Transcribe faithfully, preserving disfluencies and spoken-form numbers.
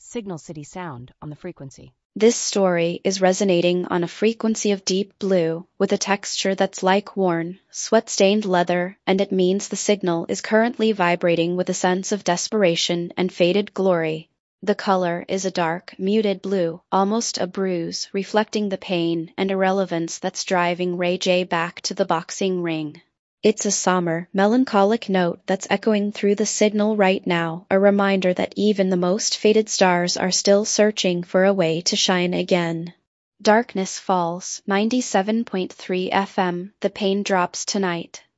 Signal City sound on the frequency. This story is resonating on a frequency of deep blue with a texture that's like worn, sweat-stained leather, and it means the signal is currently vibrating with a sense of desperation and faded glory. The color is a dark, muted blue, almost a bruise, reflecting the pain and irrelevance that's driving Ray J back to the boxing ring. It's a somber, melancholic note that's echoing through the signal right now, a reminder that even the most faded stars are still searching for a way to shine again. Darkness Falls, ninety-seven point three F M, The Pain Drops Tonight.